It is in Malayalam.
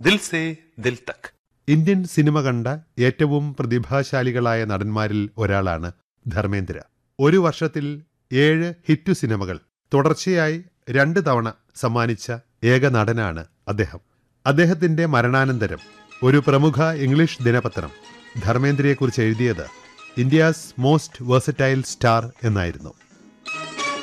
ദിൽ സേ ദിൽ തക്. ഇന്ത്യൻ സിനിമ കണ്ട ഏറ്റവും പ്രതിഭാശാലികളായ നടന്മാരിൽ ഒരാളാണ് ധർമ്മേന്ദ്ര. ഒരു വർഷത്തിൽ 7 ഹിറ്റ് സിനിമകൾ തുടർച്ചയായി 2 തവണ സമ്മാനിച്ച ഏക നടനാണ് അദ്ദേഹം. അദ്ദേഹത്തിന്റെ മരണാനന്തരം ഒരു പ്രമുഖ ഇംഗ്ലീഷ് ദിനപത്രം ധർമ്മേന്ദ്രയെക്കുറിച്ച് എഴുതിയത് ഇന്ത്യാസ് മോസ്റ്റ് വേഴ്സറ്റൈൽ സ്റ്റാർ എന്നായിരുന്നു.